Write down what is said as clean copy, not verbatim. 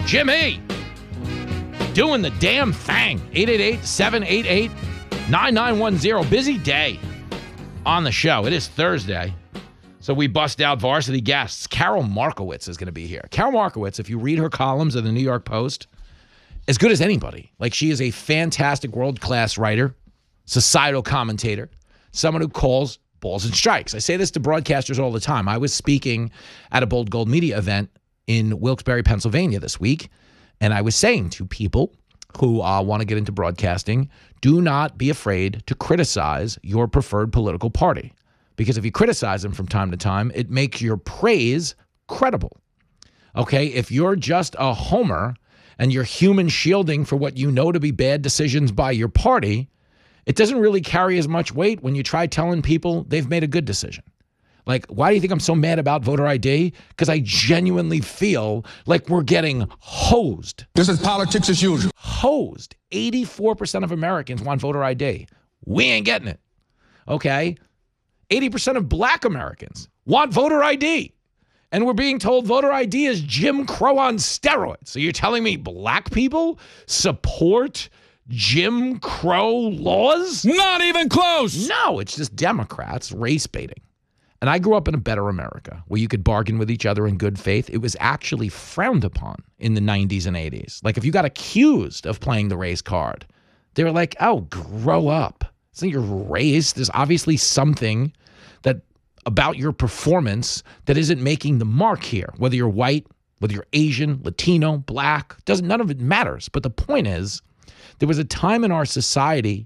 Jimmy, doing the damn thing. 888-788-9910. Busy day on the show. It is Thursday, so we bust out varsity guests. Carol Markowitz is going to be here. Carol Markowitz, if you read her columns in the New York Post, as good as anybody. Like, she is a fantastic world-class writer, societal commentator, someone who calls balls and strikes. I say this to broadcasters all the time. I was speaking at a Bold Gold Media event in Wilkes-Barre, Pennsylvania this week, and I was saying to people who want to get into broadcasting, do not be afraid to criticize your preferred political party, because if you criticize them from time to time, it makes your praise credible. Okay, if you're just a homer and you're human shielding for what you know to be bad decisions by your party, it doesn't really carry as much weight when you try telling people they've made a good decision. Like, why do you think I'm so mad about voter ID? Because I genuinely feel like we're getting hosed. This is politics as usual. Hosed. 84% of Americans want voter ID. We ain't getting it. Okay? 80% of black Americans want voter ID. And we're being told voter ID is Jim Crow on steroids. So you're telling me black people support Jim Crow laws? Not even close. No, it's just Democrats race baiting. And I grew up in a better America where you could bargain with each other in good faith. It was actually frowned upon in the 90s and 80s. Like, if you got accused of playing the race card, they were like, oh, grow up. It's not your race. There's obviously something that about your performance that isn't making the mark here. Whether you're white, whether you're Asian, Latino, black, none of it matters. But the point is, there was a time in our society